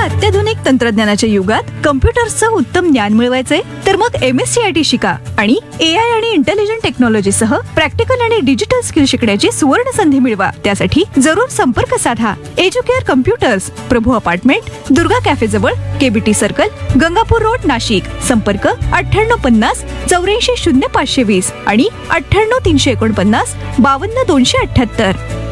अत्याधुनिक तंत्रज्ञानाच्या युगात कम्प्युटर्सचं उत्तम ज्ञान मिळवायचंय तर मग MSCIT शिका आणि AI आणि इंटेलिजंट टेक्नॉलॉजी सह प्रॅक्टिकल आणि डिजिटल स्किल शिकण्याची सुवर्ण संधी मिळवा. त्यासाठी जरूर संपर्क साधा. एज्युकेअर कम्प्युटर्स, प्रभू अपार्टमेंट, दुर्गा कॅफे जवळ, KBT circle, Gangapur road, Nashik. संपर्क 9850 84 0520 आणि 98 349 52 278.